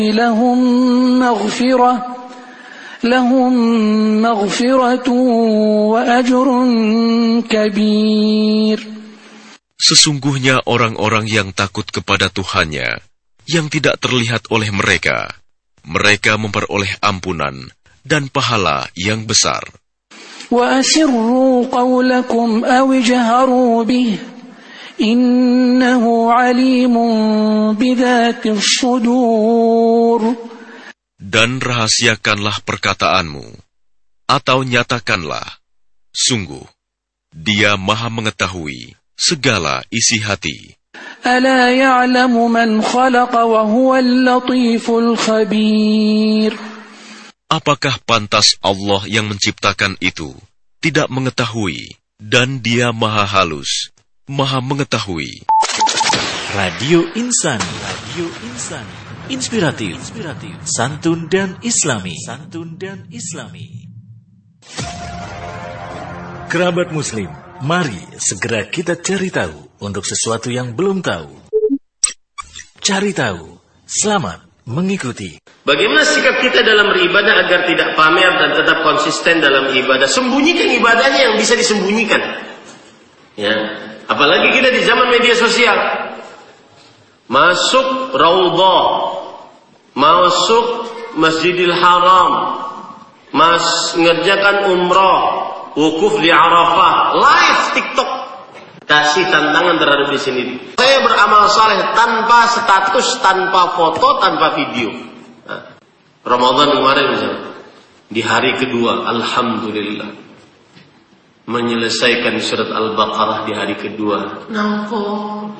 lahum maghfiratun wa ajrun kabir. Sesungguhnya orang-orang yang takut kepada Tuhannya, yang tidak terlihat oleh mereka memperoleh ampunan dan pahala yang besar. Wa asirru qawlakum aw ijharu bih, innahu alimun bidhatis sudur. Dan rahasiakanlah perkataanmu, atau nyatakanlah, sungguh, Dia Maha mengetahui segala isi hati. Ala ya'lamu man khalaqa wa huwal latiful khabir. Apakah pantas Allah yang menciptakan itu tidak mengetahui, dan Dia Maha halus, Maha mengetahui. Radio Insani, inspiratif, santun dan islami. Kerabat Muslim, mari segera kita cari tahu untuk sesuatu yang belum tahu. Cari tahu, selamat mengikuti. Bagaimana sikap kita dalam beribadah agar tidak pamer dan tetap konsisten dalam ibadah? Sembunyikan ibadahnya yang bisa disembunyikan. Ya, apalagi kita di zaman media sosial. Masuk Raudhah, masuk Masjidil Haram, ngerjakan umrah, wukuf di Arafah, live TikTok, kasih tantangan terhadap di sini. Saya beramal saleh tanpa status, tanpa foto, tanpa video. Nah, Ramadan kemarin misalnya, di hari kedua, alhamdulillah, menyelesaikan surat Al-Baqarah di hari kedua. Nampol.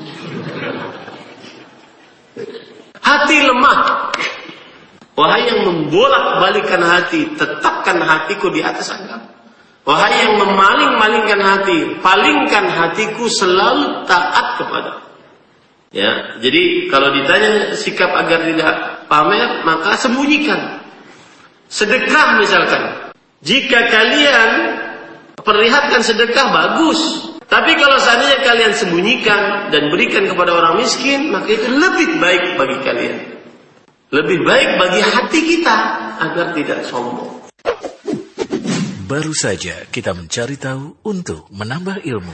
Hati lemah. Wahai yang membolak-balikan hati, tetapkan hatiku di atas agama. Wahai yang memaling-malingkan hati, palingkan hatiku selalu taat kepada. Ya, jadi kalau ditanya sikap agar tidak pamer, maka sembunyikan. Sedekah misalkan. Jika kalian perlihatkan sedekah, bagus. Tapi kalau seandainya kalian sembunyikan dan berikan kepada orang miskin, maka itu lebih baik bagi kalian. Lebih baik bagi hati kita agar tidak sombong. Baru saja kita mencari tahu untuk menambah ilmu.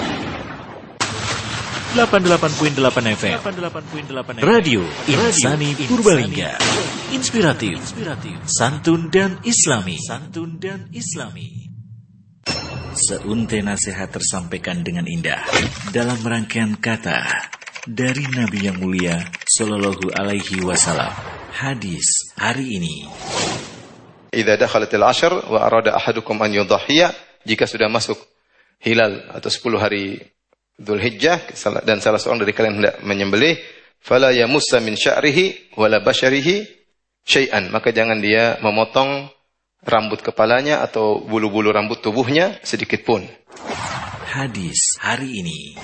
88.8 FM Radio Insani Purbalingga. Inspiratif, santun dan islami. Seuntai nasihat tersampaikan dengan indah dalam rangkaian kata dari Nabi yang mulia Sallallahu Alaihi Wasallam. Hadis hari ini. Idza dakhalatil ashr wa arada ahadukum an yudhhiya, jika sudah masuk hilal atau 10 hari Dzulhijjah dan salah seorang dari kalian hendak menyembelih, fala yamussa min sya'rihi wala basyarihi syai'an, maka jangan dia memotong rambut kepalanya atau bulu-bulu rambut tubuhnya sedikit pun. Hadis hari ini.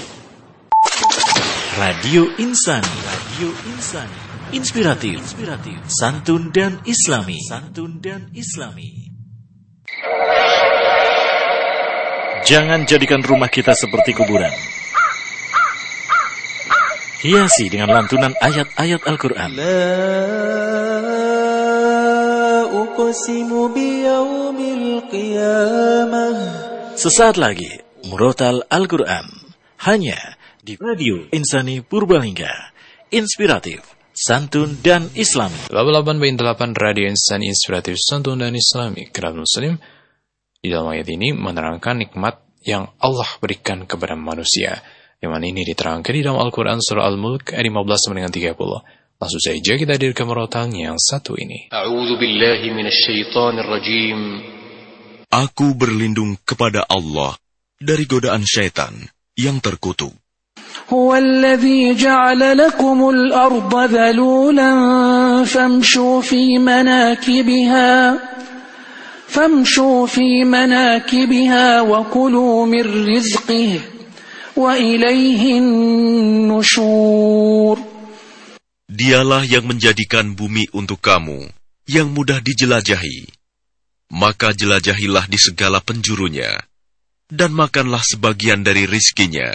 Radio Insani. Inspiratif, santun dan islami. Jangan jadikan rumah kita seperti kuburan. Hiasi dengan lantunan ayat-ayat Al-Quran. Sesaat lagi Murotal Al-Quran hanya di Radio Insani Purbalingga. Inspiratif, santun dan islami. 88.8 Radio Insani Inspiratif, santun dan islami. Kerabat Muslim, di dalam ayat ini menerangkan nikmat yang Allah berikan kepada manusia. Yang mana ini diterangkan di dalam Al-Quran surah Al-Mulk ayat 15 dengan 30. Langsung saja kita hadir ke murotalnya yang satu ini. A'udzu billahi minasyaitonir rajim. Aku berlindung kepada Allah dari godaan syaitan yang terkutuk. Huwallazi ja'ala lakumul arda dhalulan famshu fi manakibiha wa kulu min rizqihi wa ilaihin nusyur. Dialah yang menjadikan bumi untuk kamu yang mudah dijelajahi. Maka jelajahilah di segala penjurunya, dan makanlah sebagian dari rizkinya.